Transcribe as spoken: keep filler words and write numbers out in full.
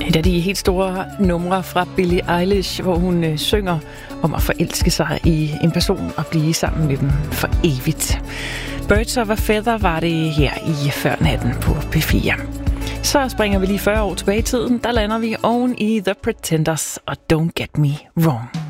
Et af de helt store numre fra Billie Eilish, hvor hun øh, synger om at forelske sig i en person og blive sammen med dem for evigt. Birds of a Feather var det her i før natten på P fire. Så springer vi lige fyrre år tilbage i tiden. Der lander vi oven i The Pretenders og Don't Get Me Wrong.